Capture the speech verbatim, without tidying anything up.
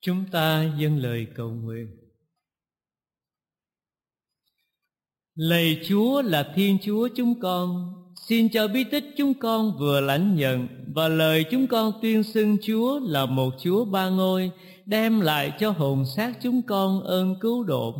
Chúng ta dâng lời cầu nguyện. Lạy Chúa là Thiên Chúa chúng con, xin cho bí tích chúng con vừa lãnh nhận và lời chúng con tuyên xưng Chúa là một Chúa ba ngôi, đem lại cho hồn xác chúng con ơn cứu độ